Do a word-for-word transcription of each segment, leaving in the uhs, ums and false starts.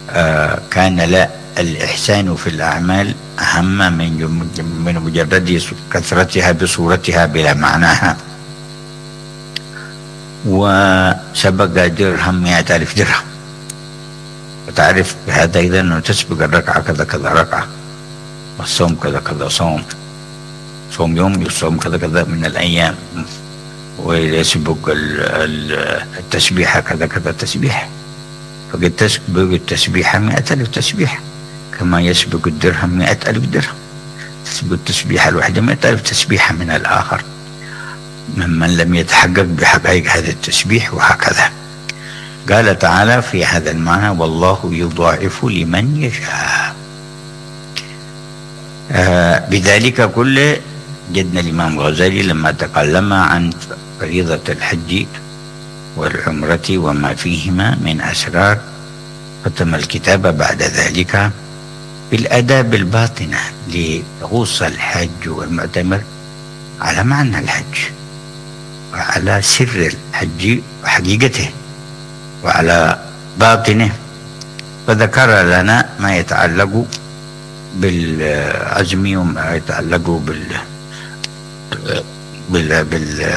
آه كان لا الإحسان في الأعمال أهم من من مجرد كثرتها بصورتها بلا معناها. وسبق درهم مئة ألف درهم، وتعرف بهذا إذا أنه تسبق الركعة كذا كذا ركعة، والصوم كذا كذا صوم، صوم يوم يصوم كذا كذا من الأيام، ويسبق التسبيحة كذا كذا تسبيح، فقد تسبق التسبيحة مئة ألف تسبيح، كما يسبق الدرهم مئة ألف درهم، تسبق التسبيحة الواحدة مئة ألف تسبيحة من الآخر ممن لم يتحقق بحقائق هذا التسبيح. وهكذا قال تعالى في هذا المعنى: والله يضاعف لمن يشاء. آه بذلك كله جدنا الإمام الغزالي لما تكلم عن فريضة الحج والعمرة وما فيهما من أسرار، ختم الكتاب بعد ذلك بالآداب الباطنة ليغوص الحج والمعتمر على معنى الحج، وعلى سر الحج وحقيقته، وعلى باطنه. فذكر لنا ما يتعلق بالعزم وما يتعلق بال بال بال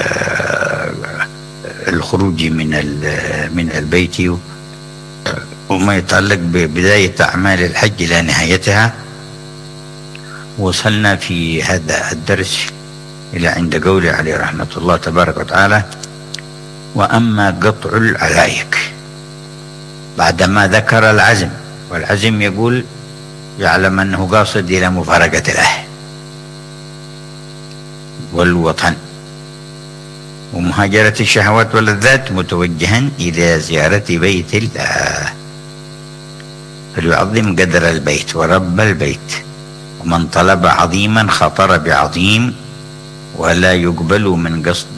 الخروج من من البيت، وما يتعلق ببداية أعمال الحج إلى نهايتها. وصلنا في هذا الدرس إلى عند قوله عليه رحمة الله تبارك وتعالى: وأما قطع العلائق، بعدما ذكر العزم، والعزم يقول يعلم أنه قاصد إلى مفارقة الأهل والوطن ومهاجرة الشهوات واللذات، متوجها إلى زيارة بيت الله، فليعظم قدر البيت ورب البيت، ومن طلب عظيما خطر بعظيم، ولا يقبل من قصد